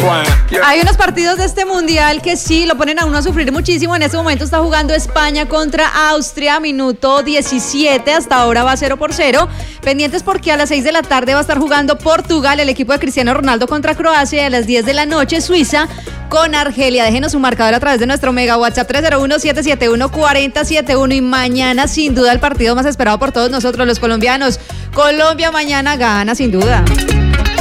Hay unos partidos de este mundial que sí lo ponen a uno a sufrir muchísimo. En este momento está jugando España contra Austria, minuto 17, hasta ahora va 0-0. Pendientes porque a las 6 de la tarde va a estar jugando Portugal, el equipo de Cristiano Ronaldo contra Croacia, y a las 10 de la noche Suiza con Argelia. Déjenos su marcador a través de nuestro mega WhatsApp 301-771-4071, y mañana sin duda el partido más esperado por todos nosotros los colombianos. Colombia mañana gana sin duda.